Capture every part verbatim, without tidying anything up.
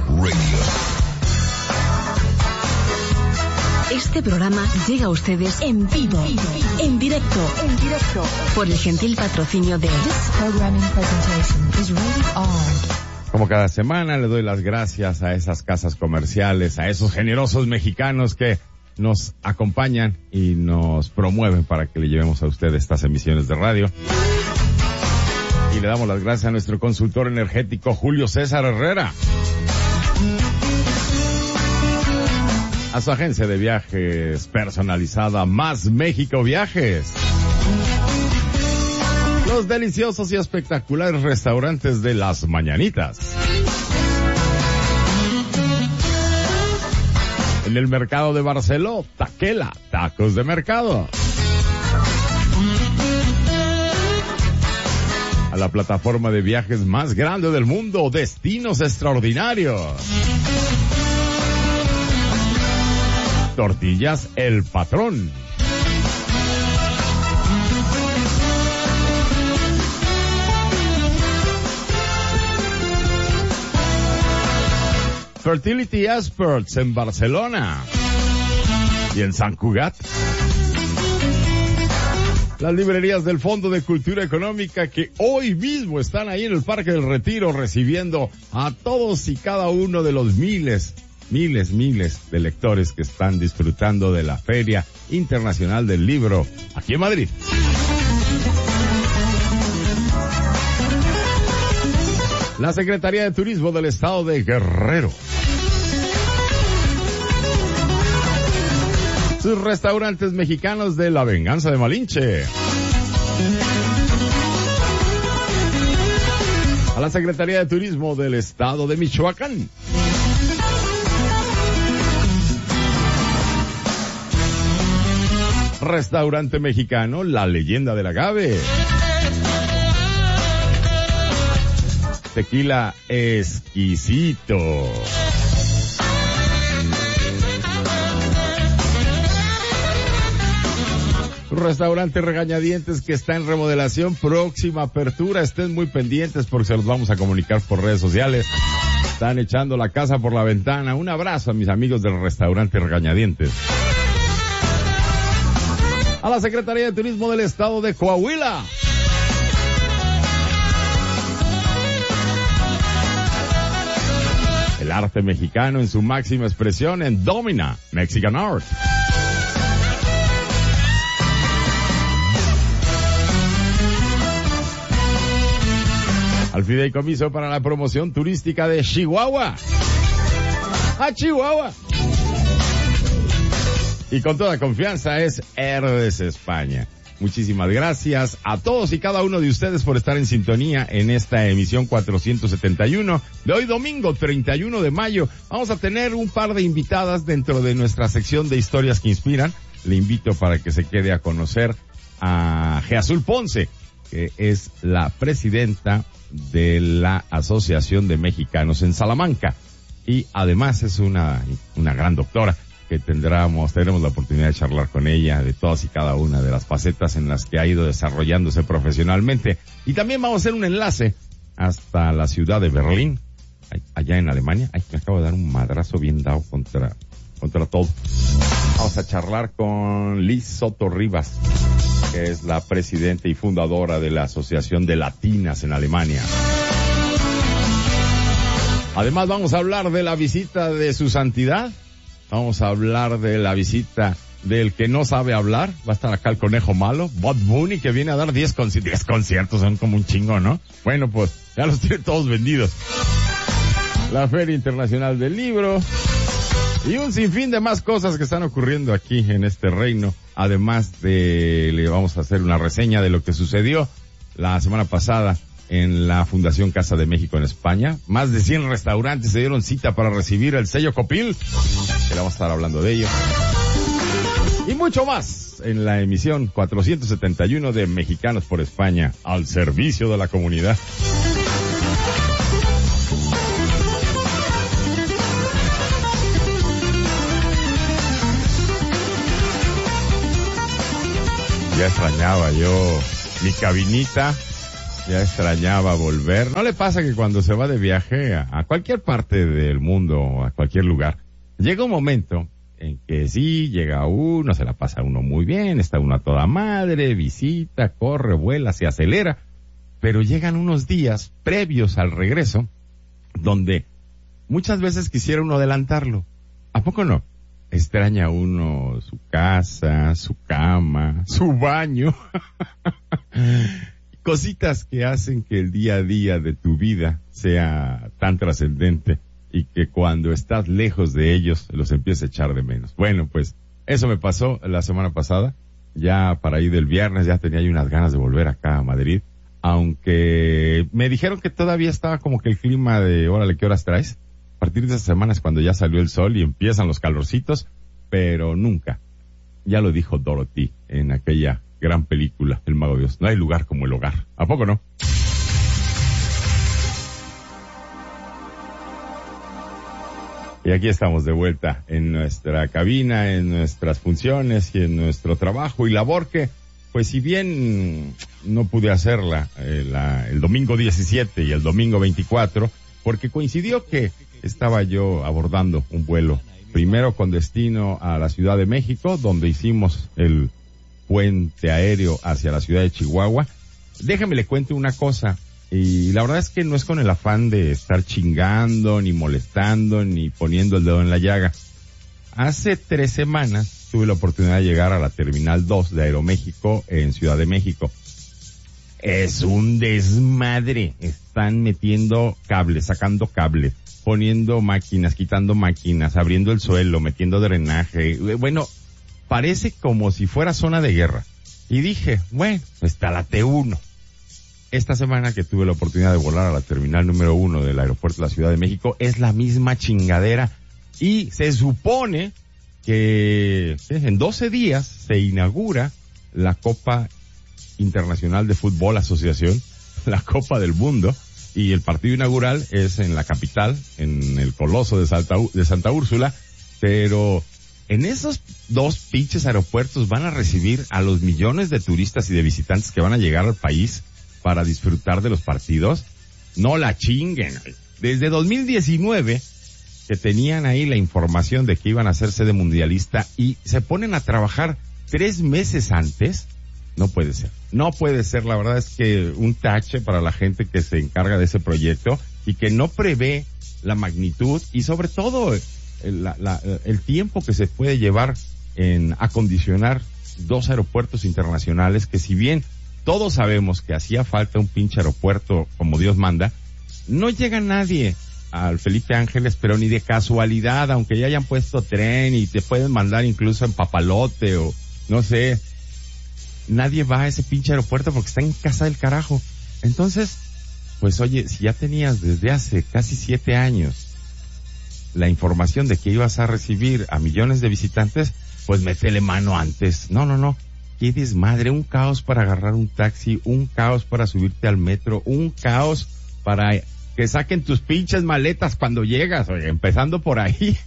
Radio. Este programa llega a ustedes en vivo, en directo, en directo, por el gentil patrocinio de This Programming Presentation is rated R. Como cada semana le doy las gracias a esas casas comerciales, a esos generosos mexicanos que nos acompañan y nos promueven para que le llevemos a usted estas emisiones de radio. Y le damos las gracias a nuestro consultor energético Julio César Herrera, a su agencia de viajes personalizada Más México Viajes, los deliciosos y espectaculares restaurantes de Las Mañanitas, en el mercado de Barceló, Taquela, tacos de mercado, a la plataforma de viajes más grande del mundo, Destinos Extraordinarios, Tortillas El Patrón, Fertility Experts en Barcelona y en San Cugat, las librerías del Fondo de Cultura Económica que hoy mismo están ahí en el Parque del Retiro recibiendo a todos y cada uno de los miles, miles, miles de lectores que están disfrutando de la Feria Internacional del Libro aquí en Madrid. La Secretaría de Turismo del Estado de Guerrero, sus restaurantes mexicanos de La Venganza de Malinche, a la Secretaría de Turismo del Estado de Michoacán, restaurante mexicano La Leyenda del Agave, tequila exquisito, restaurante Regañadientes que está en remodelación, próxima apertura, estén muy pendientes porque se los vamos a comunicar por redes sociales. Están echando la casa por la ventana. Un abrazo a mis amigos del restaurante Regañadientes. A la Secretaría de Turismo del Estado de Coahuila, el arte mexicano en su máxima expresión en Domina Mexican Art. Al Fideicomiso para la Promoción Turística de Chihuahua. ¡A Chihuahua! Y con toda confianza es Herdes España. Muchísimas gracias a todos y cada uno de ustedes por estar en sintonía en esta emisión cuatrocientos setenta y uno de hoy domingo treinta y uno de mayo. Vamos a tener un par de invitadas dentro de nuestra sección de historias que inspiran. Le invito para que se quede a conocer a Geazul Ponce, que es la presidenta de la Asociación de Mexicanos en Salamanca y además es una una gran doctora que tendremos tendremos la oportunidad de charlar con ella de todas y cada una de las facetas en las que ha ido desarrollándose profesionalmente. Y también vamos a hacer un enlace hasta la ciudad de Berlín, allá en Alemania. Ay, me acabo de dar un madrazo bien dado contra contra todo. Vamos a charlar con Liz Soto Rivas, que es la presidenta y fundadora de la Asociación de Latinas en Alemania. Además vamos a hablar de la visita de su santidad, vamos a hablar de la visita del que no sabe hablar, va a estar acá el conejo malo, Bad Bunny, que viene a dar diez conciertos, son como un chingo, ¿no? Bueno, pues ya los tiene todos vendidos. La Feria Internacional del Libro y un sinfín de más cosas que están ocurriendo aquí en este reino. Además de, le vamos a hacer una reseña de lo que sucedió la semana pasada en la Fundación Casa de México en España. Más de cien restaurantes se dieron cita para recibir el sello Copil, que le vamos a estar hablando de ello. Y mucho más en la emisión cuatrocientos setenta y uno de Mexicanos por España, al servicio de la comunidad. Ya extrañaba yo mi cabinita ya extrañaba volver. ¿No le pasa que cuando se va de viaje a, a cualquier parte del mundo o a cualquier lugar, llega un momento en que sí, llega uno, se la pasa uno muy bien, está uno a toda madre, visita, corre, vuela, se acelera, pero llegan unos días previos al regreso donde muchas veces quisiera uno adelantarlo? ¿A poco no? Extraña uno su casa, su cama, su baño. Cositas que hacen que el día a día de tu vida sea tan trascendente y que cuando estás lejos de ellos los empieces a echar de menos. Bueno, pues eso me pasó la semana pasada. Ya para ir del viernes ya tenía yo unas ganas de volver acá a Madrid. Aunque me dijeron que todavía estaba como que el clima de órale, ¿qué horas traes? A partir de esas semanas cuando ya salió el sol y empiezan los calorcitos, pero nunca. Ya lo dijo Dorothy en aquella gran película, El Mago de Oz. No hay lugar como el hogar. ¿A poco no? Y aquí estamos de vuelta en nuestra cabina, en nuestras funciones y en nuestro trabajo y labor que, pues si bien no pude hacerla eh, la, el domingo diecisiete y el domingo veinticuatro, porque coincidió que estaba yo abordando un vuelo, primero con destino a la Ciudad de México, donde hicimos el puente aéreo hacia la ciudad de Chihuahua. Déjame le cuente una cosa, y la verdad es que no es con el afán de estar chingando, ni molestando, ni poniendo el dedo en la llaga. Hace tres semanas tuve la oportunidad de llegar a la Terminal dos de Aeroméxico en Ciudad de México. Es un desmadre, están metiendo cables, sacando cables, poniendo máquinas, quitando máquinas, abriendo el suelo, metiendo drenaje. Bueno, parece como si fuera zona de guerra. Y dije, bueno, está la T uno. Esta semana que tuve la oportunidad de volar a la terminal número uno del aeropuerto de la Ciudad de México, es la misma chingadera. Y se supone que en doce días se inaugura la Copa Internacional de Fútbol Asociación, la Copa del Mundo, y el partido inaugural es en la capital, en el Coloso de Santa, de Santa Úrsula, pero en esos dos pinches aeropuertos van a recibir a los millones de turistas y de visitantes que van a llegar al país para disfrutar de los partidos. No la chinguen. Desde dos mil diecinueve que tenían ahí la información de que iban a ser sede mundialista y se ponen a trabajar tres meses antes. No puede ser. No puede ser. La verdad es que un tache para la gente que se encarga de ese proyecto y que no prevé la magnitud y sobre todo el, la, la, el tiempo que se puede llevar en acondicionar dos aeropuertos internacionales que, si bien todos sabemos que hacía falta un pinche aeropuerto como Dios manda, no llega nadie al Felipe Ángeles, pero ni de casualidad, aunque ya hayan puesto tren y te pueden mandar incluso en papalote o no sé. Nadie va a ese pinche aeropuerto porque está en casa del carajo. Entonces, pues oye, si ya tenías desde hace casi siete años la información de que ibas a recibir a millones de visitantes, pues métele mano antes. No, no, no. Qué desmadre, un caos para agarrar un taxi, un caos para subirte al metro, un caos para que saquen tus pinches maletas cuando llegas, oye, empezando por ahí.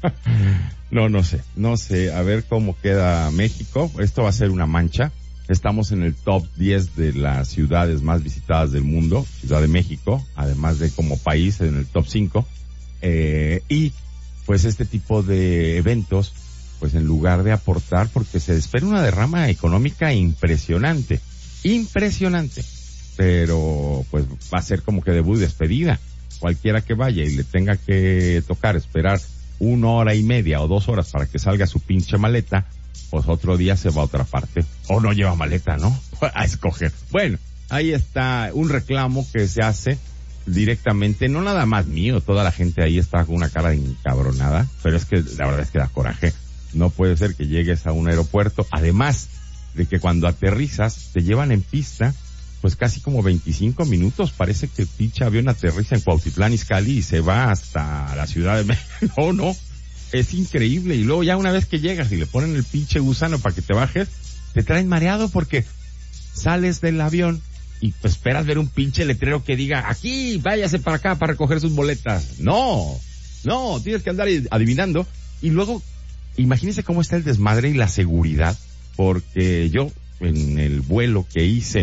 No, no sé, no sé, a ver cómo queda México. Esto va a ser una mancha. Estamos en el top diez de las ciudades más visitadas del mundo, Ciudad de México, además de como país en el top cinco. Eh, y pues este tipo de eventos, pues en lugar de aportar, porque se espera una derrama económica impresionante, impresionante, pero pues va a ser como que debut y despedida. Cualquiera que vaya y le tenga que tocar esperar una hora y media o dos horas para que salga su pinche maleta, pues otro día se va a otra parte. O no lleva maleta, ¿no? A escoger. Bueno, ahí está un reclamo que se hace directamente, no nada más mío, toda la gente ahí está con una cara de encabronada, pero es que la verdad es que da coraje. No puede ser que llegues a un aeropuerto, además de que cuando aterrizas te llevan en pista pues casi como veinticinco minutos, parece que el pinche avión aterriza en Cuautitlán Izcalli y se va hasta la Ciudad de México. No, no, es increíble. Y luego ya una vez que llegas y le ponen el pinche gusano para que te bajes, te traen mareado porque sales del avión y pues esperas ver un pinche letrero que diga, aquí, váyase para acá para recoger sus boletas. No, no, tienes que andar adivinando. Y luego, imagínense cómo está el desmadre y la seguridad, porque yo en el vuelo que hice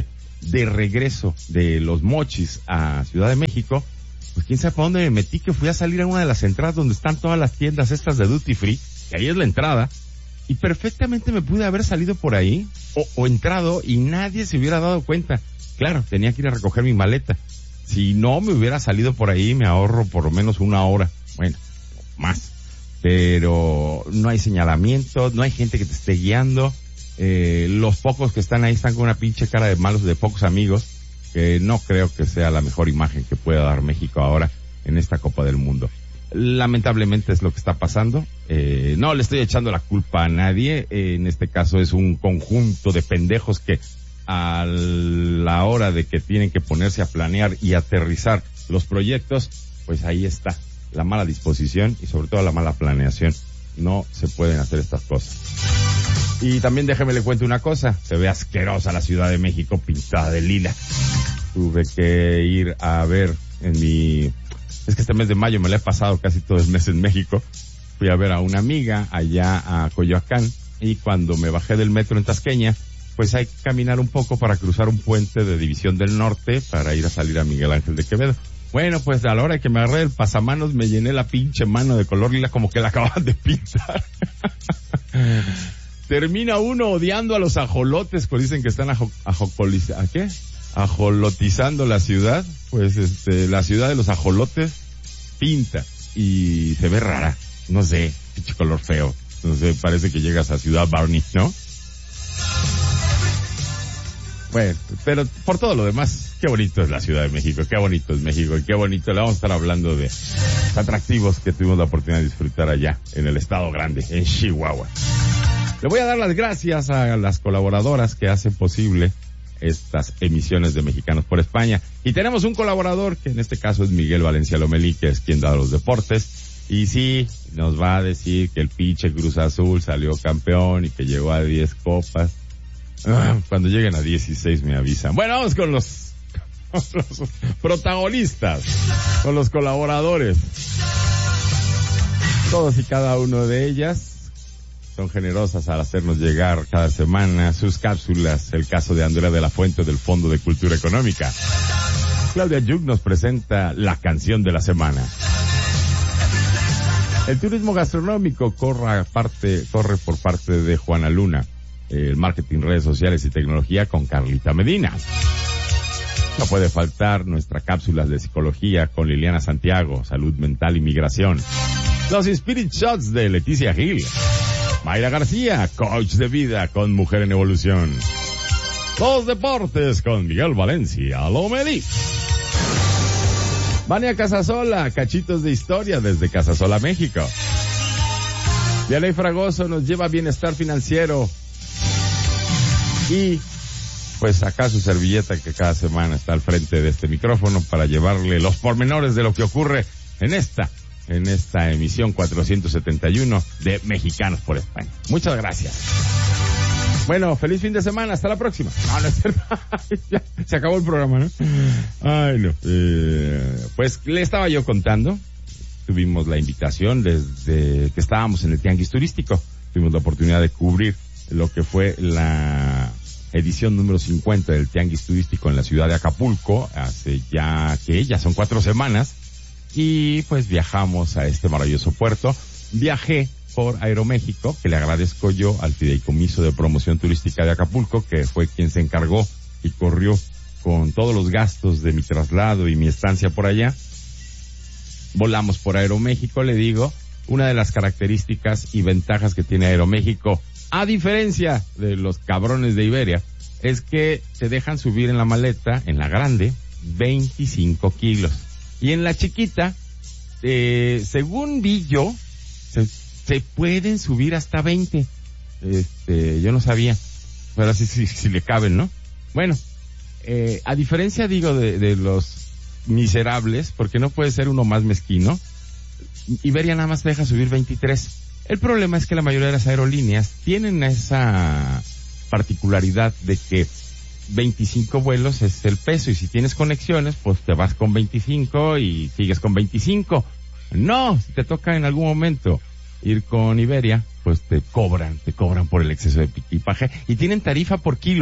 de regreso de Los Mochis a Ciudad de México, pues quién sabe para dónde me metí, que fui a salir a una de las entradas donde están todas las tiendas estas de Duty Free, que ahí es la entrada, y perfectamente me pude haber salido por ahí, o, o entrado, y nadie se hubiera dado cuenta. Claro, tenía que ir a recoger mi maleta. Si no me hubiera salido por ahí, me ahorro por lo menos una hora. Bueno, más. Pero no hay señalamiento, no hay gente que te esté guiando. Eh, los pocos que están ahí están con una pinche cara de malos, de pocos amigos, que no creo que sea la mejor imagen que pueda dar México ahora en esta Copa del Mundo. Lamentablemente es lo que está pasando. Eh, no le estoy echando la culpa a nadie. Eh, en este caso es un conjunto de pendejos que a la hora de que tienen que ponerse a planear y aterrizar los proyectos, pues ahí está la mala disposición y sobre todo la mala planeación. No se pueden hacer estas cosas. Y también déjeme le cuento una cosa, se ve asquerosa la Ciudad de México pintada de lila. Tuve que ir a ver en mi... Es que este mes de mayo me lo he pasado casi todo el mes en México. Fui a ver a una amiga allá a Coyoacán y cuando me bajé del metro en Tasqueña, pues hay que caminar un poco para cruzar un puente de División del Norte para ir a salir a Miguel Ángel de Quevedo. Bueno, pues a la hora que me agarré el pasamanos me llené la pinche mano de color lila como que la acaban de pintar. Termina uno odiando a los ajolotes, pues dicen que están ajo, ajocoliz, ¿a qué? ajolotizando la ciudad. Pues este, la ciudad de los ajolotes pinta y se ve rara. No sé, pinche color feo. No sé, parece que llegas a Ciudad Barney, ¿no? Bueno, pero por todo lo demás, qué bonito es la Ciudad de México, qué bonito es México y qué bonito. Le vamos a estar hablando de los atractivos que tuvimos la oportunidad de disfrutar allá en el Estado Grande, en Chihuahua. Le voy a dar las gracias a las colaboradoras que hacen posible estas emisiones de Mexicanos por España. Y tenemos un colaborador que en este caso es Miguel Valencia Lomelí, que es quien da los deportes. Y sí, nos va a decir que el pinche Cruz Azul salió campeón y que llegó a diez copas. Ah, cuando lleguen a dieciséis me avisan. Bueno, vamos con los, con los protagonistas, con los colaboradores. Todos y cada uno de ellas son generosas al hacernos llegar cada semana sus cápsulas. El caso de Andrea de la Fuente del Fondo de Cultura Económica. Claudia Yuk nos presenta la canción de la semana. El turismo gastronómico corre, parte, corre por parte de Juana Luna. El marketing, redes sociales y tecnología con Carlita Medina. No puede faltar nuestra cápsula de psicología con Liliana Santiago, salud mental y migración. Los Spirit Shots de Leticia Gil. Mayra García, coach de vida con Mujer en Evolución. Los deportes con Miguel Valencia Lomelí. Vania Casasola, cachitos de historia desde Casasola, México. Vianey Fragoso nos lleva bienestar financiero. Y pues acá su servilleta que cada semana está al frente de este micrófono para llevarle los pormenores de lo que ocurre en esta, en esta emisión cuatrocientos setenta y uno de Mexicanos por España. Muchas gracias. Bueno, feliz fin de semana, hasta la próxima. No, no es cierto. Ya, se acabó el programa, ¿no? Ay, no. Eh, pues le estaba yo contando, tuvimos la invitación desde que estábamos en el Tianguis Turístico, tuvimos la oportunidad de cubrir lo que fue la edición número cincuenta del Tianguis Turístico en la ciudad de Acapulco, hace ya que ya son cuatro semanas, y pues viajamos a este maravilloso puerto. Viajé por Aeroméxico, que le agradezco yo al Fideicomiso de Promoción Turística de Acapulco, que fue quien se encargó y corrió con todos los gastos de mi traslado y mi estancia por allá. Volamos por Aeroméxico, le digo, una de las características y ventajas que tiene Aeroméxico, a diferencia de los cabrones de Iberia, es que te dejan subir en la maleta, en la grande, veinticinco kilos. Y en la chiquita, eh, según vi yo, se, se pueden subir hasta veinte. Este, yo no sabía. Pero sí, sí, sí le caben, ¿no? Bueno, eh, a diferencia, digo, de, de los miserables, porque no puede ser uno más mezquino, Iberia nada más te deja subir veintitrés. El problema es que la mayoría de las aerolíneas tienen esa particularidad de que veinticinco vuelos es el peso, y si tienes conexiones, pues te vas con veinticinco y sigues con veinticinco. No, si te toca en algún momento ir con Iberia, pues te cobran, te cobran por el exceso de equipaje y tienen tarifa por kilo.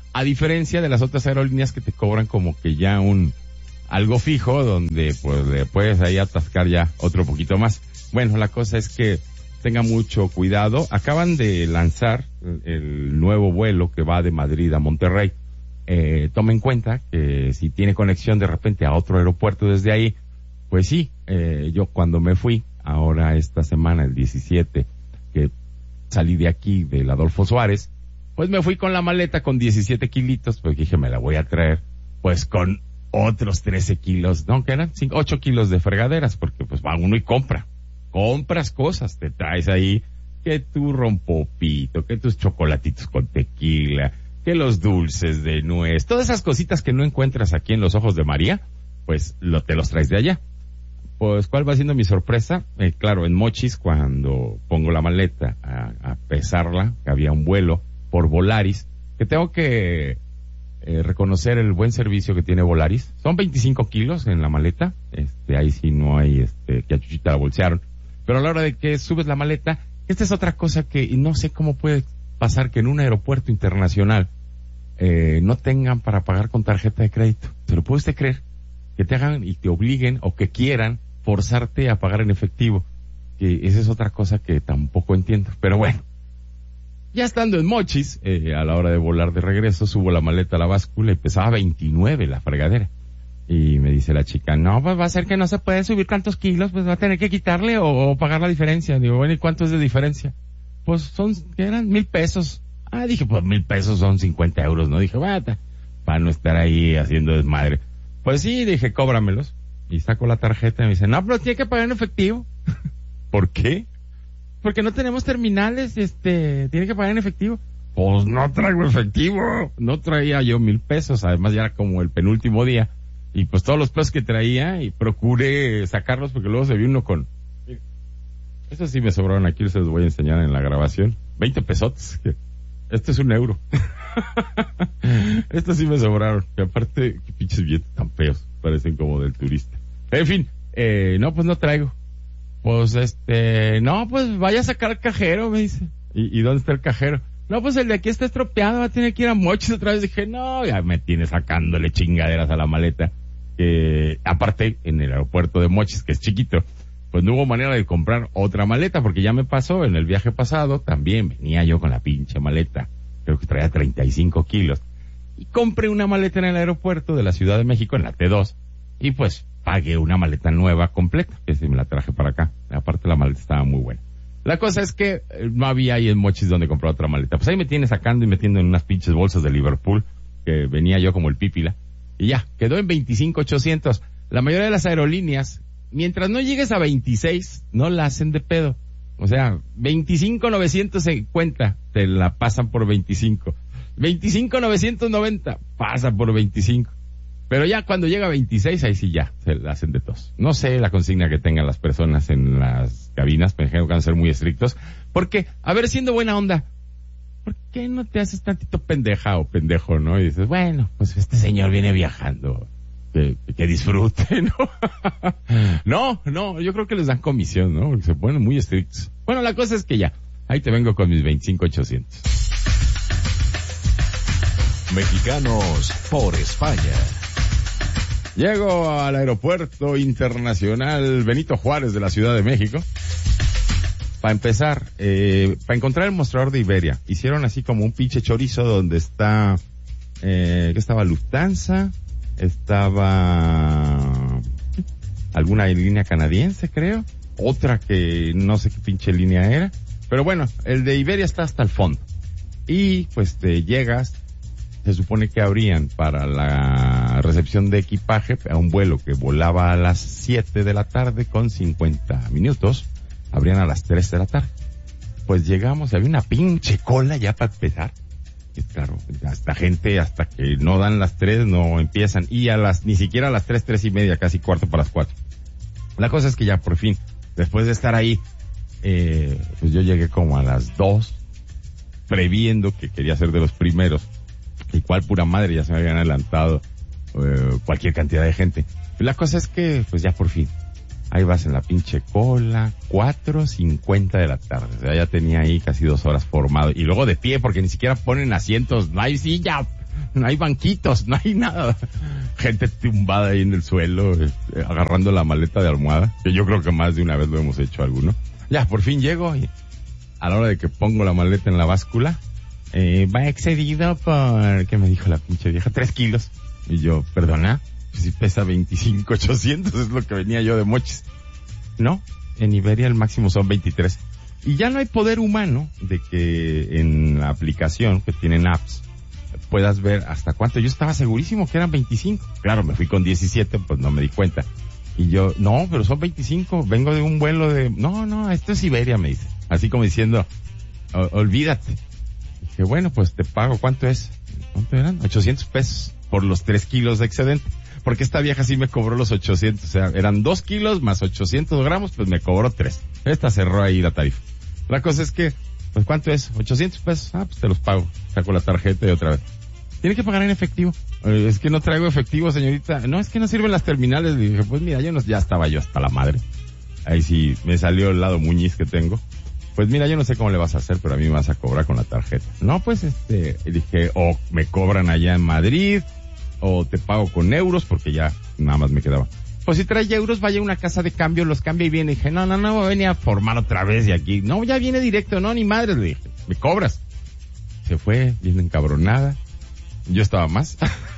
A diferencia de las otras aerolíneas que te cobran como que ya un algo fijo donde pues le puedes ahí atascar ya otro poquito más. Bueno, la cosa es que tenga mucho cuidado. Acaban de lanzar el nuevo vuelo que va de Madrid a Monterrey. Eh, tome en cuenta que si tiene conexión de repente a otro aeropuerto desde ahí, pues sí, eh, yo cuando me fui, ahora esta semana, el diecisiete, que salí de aquí, del Adolfo Suárez, pues me fui con la maleta con diecisiete kilitos, pues dije, me la voy a traer, pues con otros trece kilos, no, que eran cinco, ocho kilos de fregaderas, porque pues va uno y compra, compras cosas, te traes ahí, que tu rompopito, que tus chocolatitos con tequila, que los dulces de nuez, todas esas cositas que no encuentras aquí en los Ojos de María, pues lo, te los traes de allá. Pues, ¿cuál va siendo mi sorpresa? Eh, claro, en Mochis, cuando pongo la maleta a, a pesarla, que había un vuelo por Volaris, que tengo que eh, reconocer el buen servicio que tiene Volaris. Son veinticinco kilos en la maleta, este, ahí sí no hay, este, que a Chuchita la bolsearon. Pero a la hora de que subes la maleta, esta es otra cosa que no sé cómo puede pasar que en un aeropuerto internacional eh, no tengan para pagar con tarjeta de crédito. ¿Se lo puede usted creer? Que te hagan y te obliguen o que quieran forzarte a pagar en efectivo. Que esa es otra cosa que tampoco entiendo. Pero bueno, ya estando en Mochis, eh, a la hora de volar de regreso, subo la maleta a la báscula y pesaba veintinueve la fregadera. Y me dice la chica, no, pues va a ser que no se puede subir tantos kilos, pues va a tener que quitarle o, o pagar la diferencia. Digo, bueno, ¿y cuánto es de diferencia? Pues son, ¿qué eran? Mil pesos. Ah, dije, pues mil pesos son cincuenta euros, ¿no? Dije, bata, para no estar ahí haciendo desmadre. Pues sí, dije, cóbramelos. Y saco la tarjeta y me dice, no, pero tiene que pagar en efectivo. ¿Por qué? Porque no tenemos terminales, este, tiene que pagar en efectivo. Pues no traigo efectivo. No traía yo mil pesos, además ya era como el penúltimo día. Y pues todos los pesos que traía y procuré sacarlos porque luego se vio uno con... Eso sí me sobraron aquí, se los voy a enseñar en la grabación. veinte pesotes. Esto es un euro. Estos sí me sobraron. Que aparte, qué pinches billetes tan feos. Parecen como del turista. En fin, eh, no, pues no traigo. Pues este, no, pues vaya a sacar el cajero, me dice. ¿Y, y dónde está el cajero? No, pues el de aquí está estropeado, va a tener que ir a Mochis otra vez. Dije, no, ya me tiene sacándole chingaderas a la maleta. Que aparte, en el aeropuerto de Mochis, que es chiquito, pues no hubo manera de comprar otra maleta, porque ya me pasó en el viaje pasado, también venía yo con la pinche maleta. Creo que traía treinta y cinco kilos. Y compré una maleta en el aeropuerto de la Ciudad de México, en la T dos, y pues pagué una maleta nueva completa, que sí me la traje para acá. Aparte la maleta estaba muy buena. La cosa es que no había ahí en Mochis donde comprar otra maleta. Pues ahí me tiene sacando y metiendo en unas pinches bolsas de Liverpool, que venía yo como el pípila. Y ya, quedó en veinticinco ochocientos. La mayoría de las aerolíneas, mientras no llegues a veintiséis, no la hacen de pedo. O sea, veinticinco novecientos cincuenta, te la pasan por veinticinco. veinticinco novecientos noventa, pasa por veinticinco. Pero ya cuando llega a veintiséis, ahí sí ya, se la hacen de tos. No sé la consigna que tengan las personas en las cabinas, pero creo que van a ser muy estrictos. Porque, a ver, siendo buena onda, ¿por qué no te haces tantito pendeja o pendejo, no? Y dices, bueno, pues este señor viene viajando, que, que disfrute, ¿no? No, no, yo creo que les dan comisión, ¿no? Porque se ponen muy estrictos. Bueno, la cosa es que ya, ahí te vengo con mis veinticinco ochocientos. Mexicanos por España. Llego al aeropuerto internacional Benito Juárez de la Ciudad de México. Para empezar, eh, para encontrar el mostrador de Iberia, hicieron así como un pinche chorizo donde está, eh, que estaba Lufthansa, estaba alguna línea canadiense, creo, otra que no sé qué pinche línea era, pero bueno, el de Iberia está hasta el fondo. Y pues te llegas, se supone que abrían para la recepción de equipaje a un vuelo que volaba a las siete de la tarde con cincuenta minutos, abrían a las tres de la tarde. Pues llegamos, había una pinche cola ya para empezar. Y claro, hasta gente, hasta que no dan las tres, no empiezan. Y a las, ni siquiera a las tres, tres y media, casi cuarto para las cuatro. La cosa es que ya por fin, después de estar ahí, eh, pues yo llegué como a las dos, previendo que quería ser de los primeros. Y cuál pura madre, ya se me habían adelantado eh, cualquier cantidad de gente. Y la cosa es que, pues ya por fin, ahí vas en la pinche cola, cuatro cincuenta de la tarde. O sea, ya tenía ahí casi dos horas formado. Y luego de pie, porque ni siquiera ponen asientos, no hay silla no hay banquitos, no hay nada. Gente tumbada ahí en el suelo, eh, agarrando la maleta de almohada, que yo creo que más de una vez lo hemos hecho alguno. Ya, por fin llego y a la hora de que pongo la maleta en la báscula, eh, va excedido por, ¿qué me dijo la pinche vieja? Tres kilos. Y yo, perdona, si pesa veinticinco, ochocientos, es lo que venía yo de mochis. No, en Iberia el máximo son veintitrés. Y ya no hay poder humano de que en la aplicación, que tienen apps, puedas ver hasta cuánto. Yo estaba segurísimo que eran veinticinco. Claro, me fui con diecisiete, pues no me di cuenta. Y yo, no, pero son veinticinco, vengo de un vuelo de... No, no, esto es Iberia, me dice. Así como diciendo, olvídate. Dije, bueno, pues te pago, ¿cuánto es? ¿Cuánto eran? ochocientos pesos por los tres kilos de excedente. Porque esta vieja sí me cobró los ochocientos, o sea, eran dos kilos más ochocientos gramos, pues me cobró tres. Esta cerró ahí la tarifa. La cosa es que, pues ¿cuánto es? ochocientos pesos, ah, pues te los pago. Saco la tarjeta y otra vez. Tiene que pagar en efectivo. Eh, es que no traigo efectivo, señorita. No, es que no sirven las terminales. Le dije, pues mira, yo no, ya estaba yo hasta la madre. Ahí sí me salió el lado Muñiz que tengo. Pues mira, yo no sé cómo le vas a hacer, pero a mí me vas a cobrar con la tarjeta. No, pues este, dije, o me cobran allá en Madrid, o te pago con euros, porque ya nada más me quedaba. Pues si trae euros, vaya a una casa de cambio, los cambia y viene. Y dije, no, no, no, venía a formar otra vez y aquí. No, ya viene directo, no, ni madre, le dije, me cobras. Se fue, bien encabronada. Yo estaba más.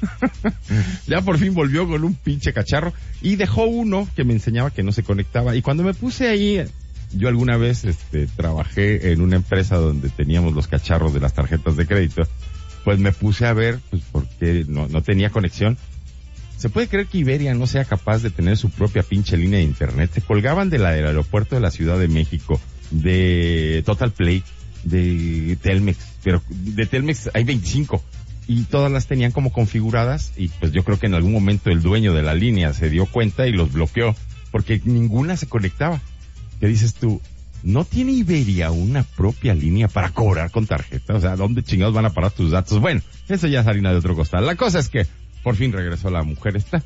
Ya por fin volvió con un pinche cacharro y dejó uno que me enseñaba que no se conectaba. Y cuando me puse ahí, yo alguna vez este trabajé en una empresa donde teníamos los cacharros de las tarjetas de crédito, pues me puse a ver, pues porque no, no tenía conexión. ¿Se puede creer que Iberia no sea capaz de tener su propia pinche línea de internet? Se colgaban de la del aeropuerto de la Ciudad de México, de Total Play, de Telmex, pero de Telmex hay veinticinco. Y todas las tenían como configuradas y pues yo creo que en algún momento el dueño de la línea se dio cuenta y los bloqueó porque ninguna se conectaba. ¿Qué dices tú? ¿No tiene Iberia una propia línea para cobrar con tarjeta? O sea, ¿dónde chingados van a parar tus datos? Bueno, eso ya es harina de otro costal. La cosa es que por fin regresó la mujer esta,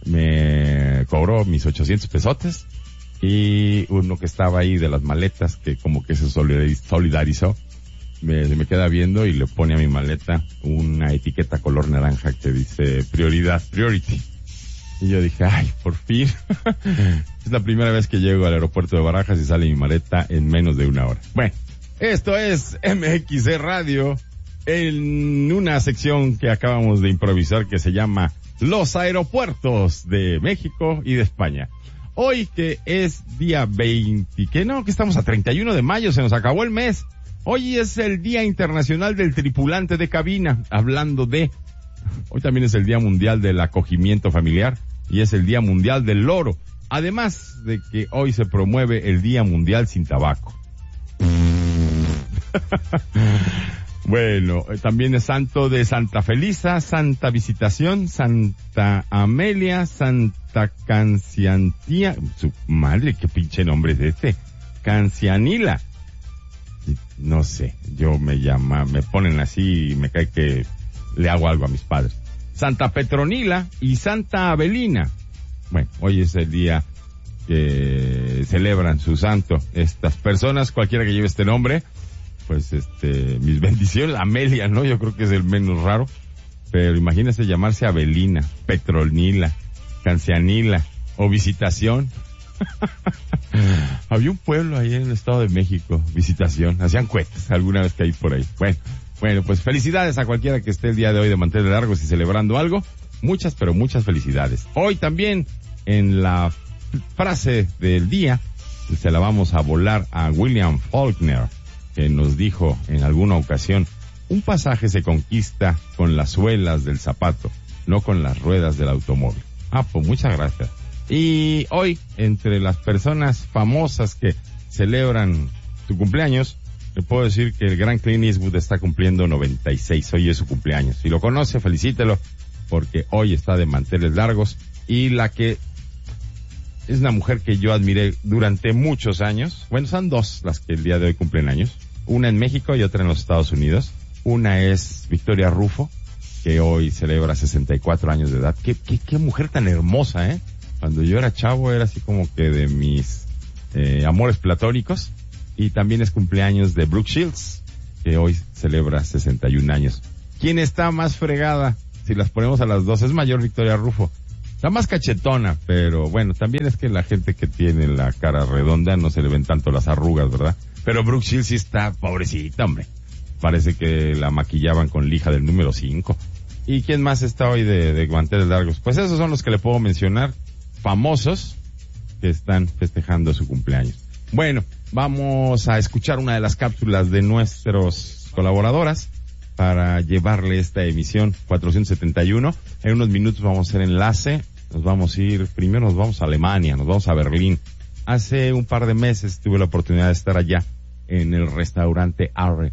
me cobró mis ochocientos pesotes y uno que estaba ahí de las maletas que como que se solidarizó. Me, me queda viendo y le pone a mi maleta una etiqueta color naranja que dice prioridad, priority. Y yo dije, ay, por fin. Es la primera vez que llego al aeropuerto de Barajas y sale mi maleta en menos de una hora. Bueno, esto es M X C Radio en una sección que acabamos de improvisar que se llama Los Aeropuertos de México y de España. Hoy que es día veinte, que no, que estamos a treinta y uno de mayo, se nos acabó el mes. Hoy es el Día Internacional del Tripulante de Cabina, hablando de... Hoy también es el Día Mundial del Acogimiento Familiar y es el Día Mundial del Loro. Además de que hoy se promueve el Día Mundial sin Tabaco. Bueno, también es santo de Santa Felisa, Santa Visitación, Santa Amelia, Santa Canciantía... Su madre, qué pinche nombre es este. Cancianila. No sé, yo me llama, me ponen así y me cae que le hago algo a mis padres. Santa Petronila y Santa Abelina. Bueno, hoy es el día que celebran su santo. Estas personas, cualquiera que lleve este nombre, pues este, mis bendiciones. Amelia, ¿no? Yo creo que es el menos raro. Pero imagínese llamarse Abelina, Petronila, Cancianila o Visitación. Había un pueblo ahí en el Estado de México, Visitación, hacían cohetes alguna vez que hay por ahí. Bueno, bueno, pues felicidades a cualquiera que esté el día de hoy de mantener largos y celebrando algo. Muchas, pero muchas felicidades. Hoy también, en la frase del día, se la vamos a volar a William Faulkner, que nos dijo en alguna ocasión, un pasaje se conquista con las suelas del zapato, no con las ruedas del automóvil. Ah, pues muchas gracias. Y hoy, entre las personas famosas que celebran su cumpleaños, le puedo decir que el gran Clint Eastwood está cumpliendo noventa y seis. Hoy es su cumpleaños. Si lo conoce, felicítelo, porque hoy está de manteles largos. Y la que es una mujer que yo admiré durante muchos años. Bueno, son dos las que el día de hoy cumplen años. Una en México y otra en los Estados Unidos. Una es Victoria Rufo, que hoy celebra sesenta y cuatro años de edad. Qué, qué, qué mujer tan hermosa, ¿eh? Cuando yo era chavo era así como que de mis eh, amores platónicos. Y también es cumpleaños de Brooke Shields, que hoy celebra sesenta y un años. ¿Quién está más fregada? Si las ponemos a las dos, es mayor Victoria Rufo. Está más cachetona, pero bueno, también es que la gente que tiene la cara redonda no se le ven tanto las arrugas, ¿verdad? Pero Brooke Shields sí está pobrecita, hombre. Parece que la maquillaban con lija del número cinco. ¿Y quién más está hoy de, de guanteles largos? Pues esos son los que le puedo mencionar, famosos, que están festejando su cumpleaños. Bueno, vamos a escuchar una de las cápsulas de nuestros colaboradoras para llevarle esta emisión cuatrocientos setenta y uno. En unos minutos vamos a hacer enlace. Nos vamos a ir, primero nos vamos a Alemania, nos vamos a Berlín. Hace un par de meses tuve la oportunidad de estar allá en el restaurante Arre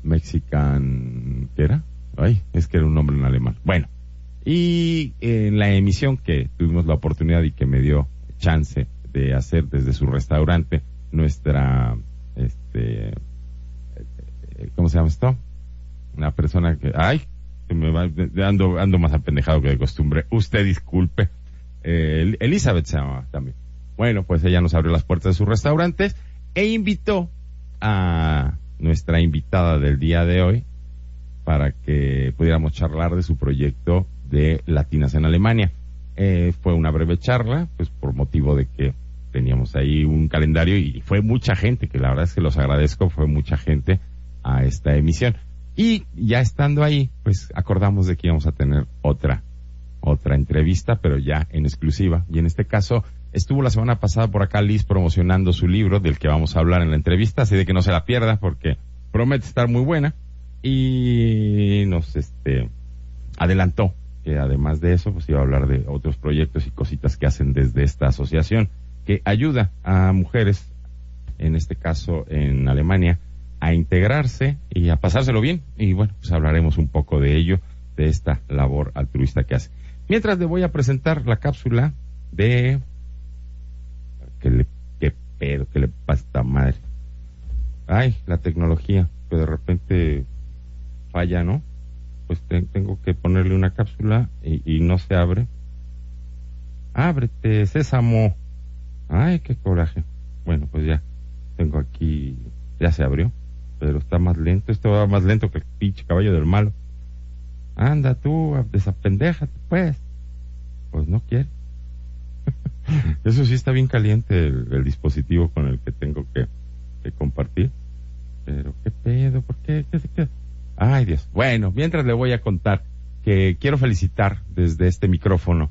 Mexican, ¿qué era? Ay, es que era un nombre en alemán. Bueno, y en la emisión que tuvimos la oportunidad y que me dio chance de hacer desde su restaurante, nuestra, este, ¿cómo se llama esto? Una persona que, ay, se me va, ando, ando más apendejado que de costumbre. Usted disculpe. Eh, Elizabeth se llama también. Bueno, pues ella nos abrió las puertas de su restaurante e invitó a nuestra invitada del día de hoy para que pudiéramos charlar de su proyecto de Latinas en Alemania. Eh, fue una breve charla, pues por motivo de que teníamos ahí un calendario y fue mucha gente, que la verdad es que los agradezco, fue mucha gente a esta emisión. Y ya estando ahí, pues acordamos de que íbamos a tener otra, otra entrevista, pero ya en exclusiva. Y en este caso, estuvo la semana pasada por acá Liz promocionando su libro, del que vamos a hablar en la entrevista, así de que no se la pierda porque promete estar muy buena. Y nos, este, adelantó que además de eso, pues iba a hablar de otros proyectos y cositas que hacen desde esta asociación, que ayuda a mujeres, en este caso en Alemania, a integrarse y a pasárselo bien. Y bueno, pues hablaremos un poco de ello, de esta labor altruista que hace. Mientras le voy a presentar la cápsula de... ¿Qué le, qué pedo, qué le pasa a esta madre? Ay, la tecnología, que de repente falla, ¿no? Pues te, tengo que ponerle una cápsula y, y no se abre. Ábrete, sésamo. Ay, qué coraje. Bueno, pues ya tengo aquí, ya se abrió, pero está más lento. Esto va más lento que el pinche caballo del malo. Anda tú, desapendéjate, pues. Pues no quiere. Eso sí está bien caliente el, el dispositivo con el que tengo que, que compartir. Pero qué pedo, ¿por qué? ¿Qué se queda? Ay, Dios. Bueno, mientras le voy a contar que quiero felicitar desde este micrófono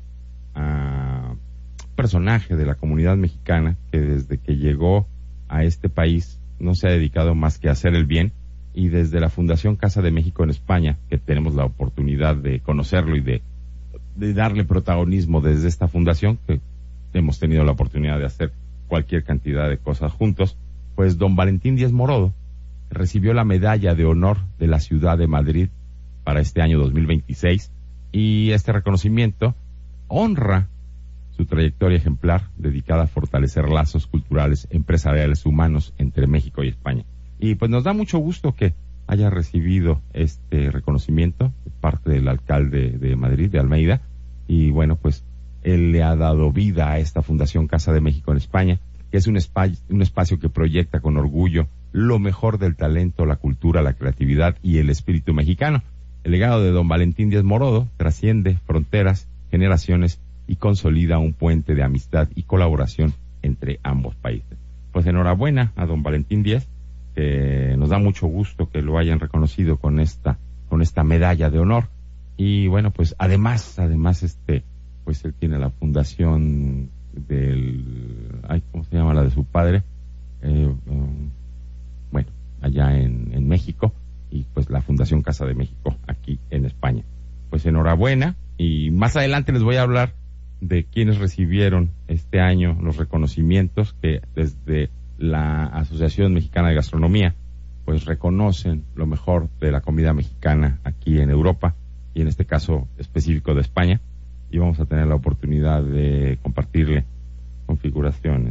a un personaje de la comunidad mexicana que desde que llegó a este país no se ha dedicado más que a hacer el bien, y desde la Fundación Casa de México en España, que tenemos la oportunidad de conocerlo y de, de darle protagonismo desde esta fundación, que hemos tenido la oportunidad de hacer cualquier cantidad de cosas juntos, pues don Valentín Díez Morodo recibió la medalla de honor de la ciudad de Madrid para este año dos mil veintiséis, y este reconocimiento honra su trayectoria ejemplar dedicada a fortalecer lazos culturales, empresariales, humanos entre México y España. Y pues nos da mucho gusto que haya recibido este reconocimiento de parte del alcalde de Madrid, de Almeida, y bueno, pues él le ha dado vida a esta Fundación Casa de México en España, que es un espacio, un espacio que proyecta con orgullo lo mejor del talento, la cultura, la creatividad y el espíritu mexicano. El legado de don Valentín Díez Morodo trasciende fronteras, generaciones y consolida un puente de amistad y colaboración entre ambos países. Pues enhorabuena a don Valentín Díez, que nos da mucho gusto que lo hayan reconocido con esta, con esta medalla de honor. Y bueno, pues además, además este, pues él tiene la fundación del, ay, ¿cómo se llama? La de su padre, eh, um, bueno, allá en, en México, y pues la Fundación Casa de México aquí en España. Pues enhorabuena, y más adelante les voy a hablar de quienes recibieron este año los reconocimientos que desde la Asociación Mexicana de Gastronomía pues reconocen lo mejor de la comida mexicana aquí en Europa, y en este caso específico de España, y vamos a tener la oportunidad de compartirle configuraciones.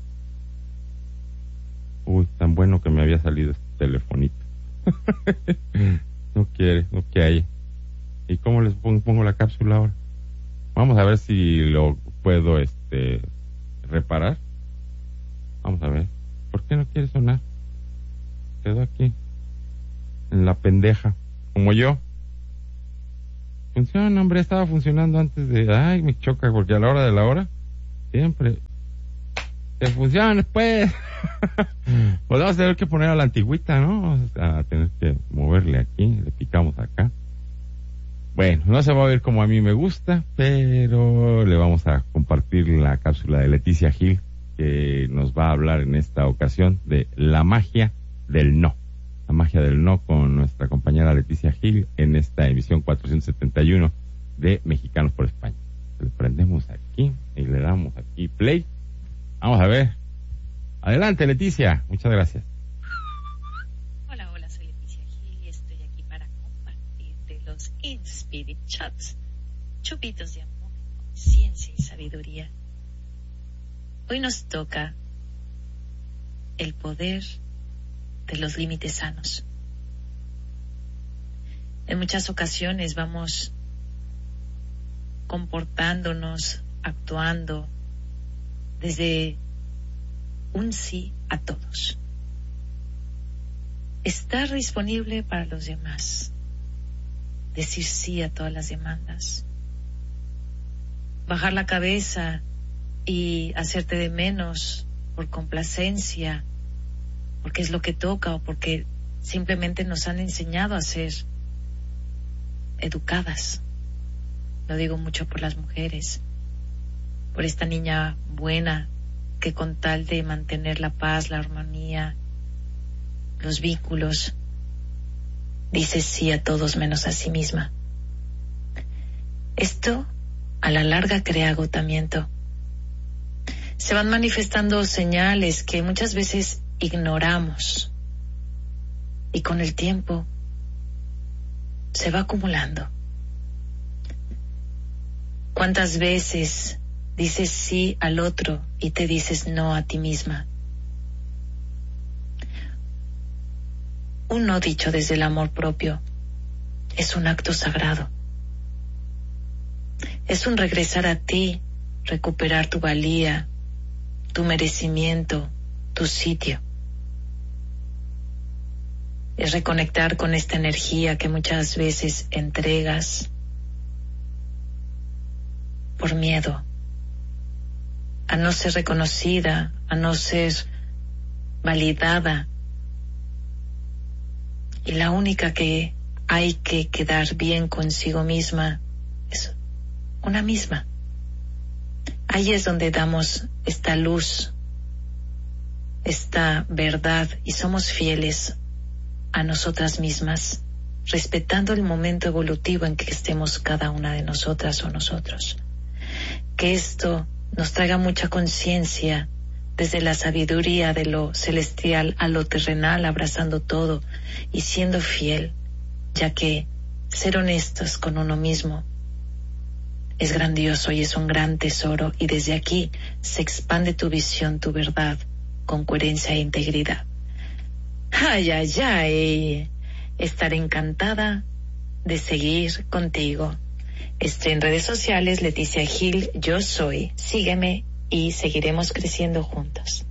Uy, tan bueno que me había salido este telefonito. No quiere, no quiere. ¿Y cómo les pongo, pongo la cápsula ahora? Vamos a ver si lo puedo este reparar. Vamos a ver. ¿Por qué no quiere sonar? Quedó aquí en la pendeja, como yo. funciona, hombre, estaba funcionando antes de... Ay, me choca, porque a la hora de la hora, siempre... Que funcione, pues. Pues vamos a tener que poner a la antigüita, ¿no? Vamos a tener que moverle aquí, le picamos acá. Bueno, no se va a ver como a mí me gusta, pero le vamos a compartir la cápsula de Leticia Gil, que nos va a hablar en esta ocasión de la magia del no. La magia del no con nuestra compañera Leticia Gil en esta emisión cuatrocientos setenta y uno de Mexicanos por España. Le prendemos aquí y le damos aquí play. Vamos a ver. Adelante, Leticia. Muchas gracias. Hola, hola, soy Leticia Gil y estoy aquí para compartirte los Inspirit Shots, chupitos de amor, ciencia y sabiduría. Hoy nos toca el poder de los límites sanos. En muchas ocasiones vamos comportándonos, actuando desde un sí a todos. Estar disponible para los demás. Decir sí a todas las demandas. Bajar la cabeza y hacerte de menos por complacencia, porque es lo que toca o porque simplemente nos han enseñado a ser educadas. Lo digo mucho por las mujeres, por esta niña buena que con tal de mantener la paz, la armonía, los vínculos, dice sí a todos menos a sí misma. Esto a la larga crea agotamiento. Se van manifestando señales que muchas veces ignoramos y con el tiempo se va acumulando. ¿Cuántas veces dices sí al otro y te dices no a ti misma? Un no dicho desde el amor propio es un acto sagrado. Es un regresar a ti, recuperar tu valía, tu merecimiento, tu sitio. Es reconectar con esta energía que muchas veces entregas por miedo a no ser reconocida, a no ser validada. Y la única que hay que quedar bien consigo misma es una misma. Ahí es donde damos esta luz, esta verdad, y somos fieles a nosotras mismas, respetando el momento evolutivo en que estemos cada una de nosotras o nosotros. Que esto nos traiga mucha conciencia desde la sabiduría de lo celestial a lo terrenal, abrazando todo y siendo fiel, ya que ser honestos con uno mismo es grandioso y es un gran tesoro, y desde aquí se expande tu visión, tu verdad, con coherencia e integridad. Ay, ay, ay, estaré encantada de seguir contigo. Estoy en redes sociales, Leticia Gil, yo soy. Sígueme y seguiremos creciendo juntos.